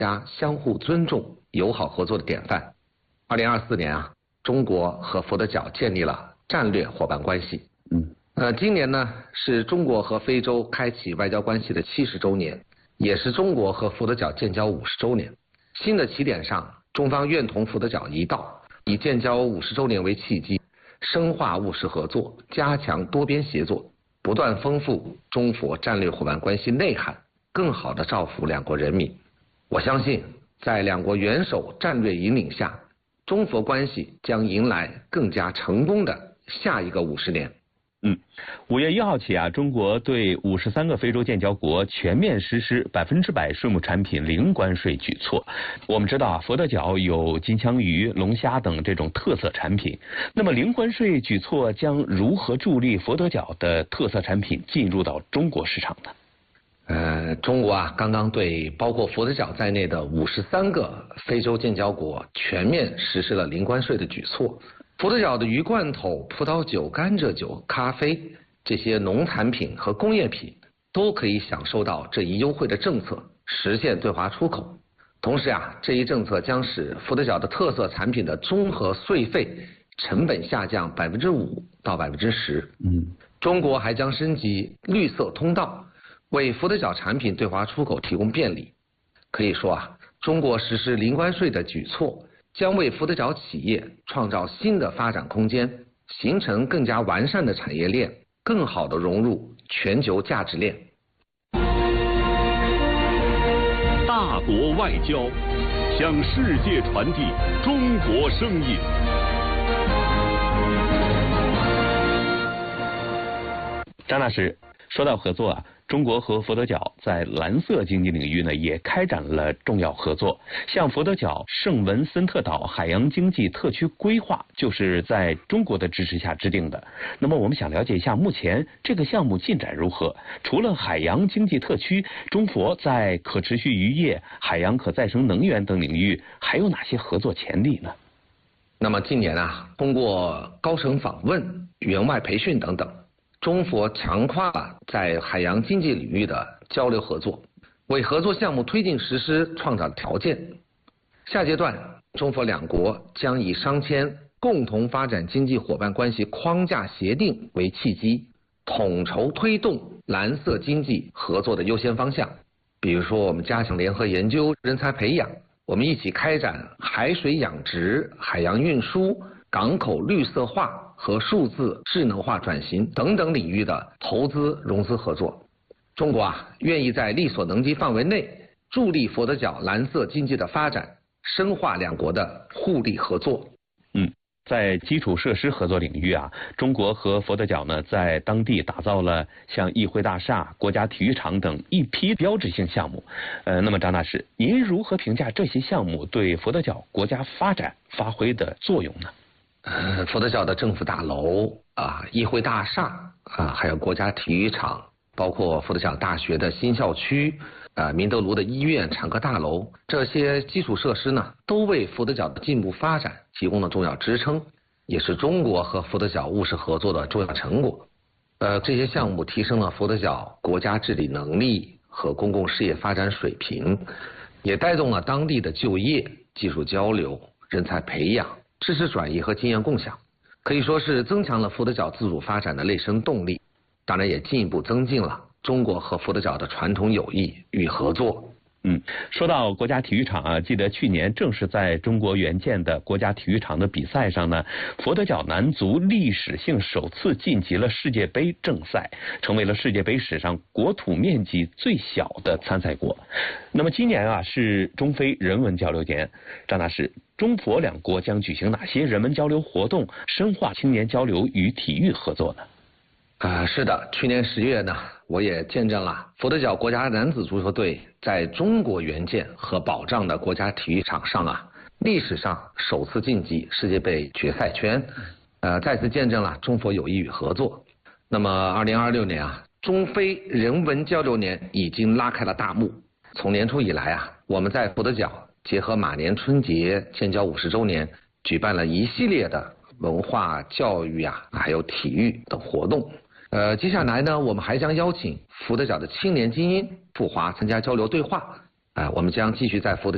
家相互尊重、友好合作的典范。2024年啊，中国和佛得角建立了战略伙伴关系。今年呢是中国和非洲开启外交关系的70周年，也是中国和佛得角建交50周年。新的起点上，中方愿同佛得角一道，以建交50周年为契机，深化务实合作，加强多边协作，不断丰富中佛战略伙伴关系内涵，更好地造福两国人民。我相信，在两国元首战略引领下，中佛关系将迎来更加成功的下一个50年。 5月1号起啊，中国对53个非洲建交国全面实施100%税目产品零关税举措。我们知道啊，佛得角有金枪鱼、龙虾等这种特色产品。那么零关税举措将如何助力佛得角的特色产品进入到中国市场呢？ 中国啊，刚刚对包括佛得角在内的53个非洲建交国全面实施了零关税的举措。佛得角的鱼罐头、葡萄酒、甘蔗酒、咖啡这些农产品和工业品都可以享受到这一优惠的政策，实现对华出口。同时啊，这一政策将使佛得角的特色产品的综合税费成本下降5%到10%。中国还将升级绿色通道，为佛得角产品对华出口提供便利。可以说啊，中国实施零关税的举措将为佛得角企业创造新的发展空间，形成更加完善的产业链，更好地融入全球价值链。 大国外交，向世界传递中国声音。 张大师，说到合作啊，中国和佛得角在蓝色经济领域呢也开展了重要合作。像佛得角圣文森特岛海洋经济特区规划就是在中国的支持下制定的。那么我们想了解一下，目前这个项目进展如何？除了海洋经济特区，中佛在可持续渔业、海洋可再生能源等领域还有哪些合作潜力呢？ 那么近年啊，通过高层访问、援外培训等等，中佛强化了在海洋经济领域的交流合作，为合作项目推进实施创造条件。下阶段，中佛两国将以商签共同发展经济伙伴关系框架协定为契机，统筹推动蓝色经济合作的优先方向。比如说，我们加强联合研究、人才培养，我们一起开展海水养殖、海洋运输、港口绿色化和数字智能化转型等等领域的投资融资合作。中国啊，愿意在力所能及范围内助力佛得角蓝色经济的发展，深化两国的互利合作。 在基础设施合作领域啊，中国和佛得角呢在当地打造了像议会大厦、国家体育场等一批标志性项目。那么张大师，您如何评价这些项目对佛得角国家发展发挥的作用呢？ 佛得角的政府大楼啊、议会大厦啊，还有国家体育场，包括佛得角大学的新校区明德炉的医院、产科大楼，这些基础设施呢，都为佛得角的进步发展提供了重要支撑，也是中国和佛得角务实合作的重要成果。这些项目提升了佛得角国家治理能力和公共事业发展水平，也带动了当地的就业、技术交流、人才培养、知识转移和经验共享，可以说是增强了佛得角自主发展的内生动力，当然也进一步增进了中国和佛得角的传统友谊与合作。 说到国家体育场啊，记得去年正是在中国援建的国家体育场的比赛上呢，佛得角男足历史性首次晋级了世界杯正赛，成为了世界杯史上国土面积最小的参赛国。那么今年啊是中非人文交流年，张大师，中佛两国将举行哪些人文交流活动，深化青年交流与体育合作呢？ 是的，去年10月呢，我也见证了佛得角国家男子足球队在中国援建和保障的国家体育场上啊，历史上首次晋级世界杯决赛圈，再次见证了中佛友谊与合作。那么2026年啊，中非人文交流年已经拉开了大幕。从年初以来啊，我们在佛得角结合马年春节建交50周年，举办了一系列的文化教育啊，还有体育等活动。接下来呢，我们还将邀请佛得角的青年精英赴华参加交流对话。我们将继续在佛得角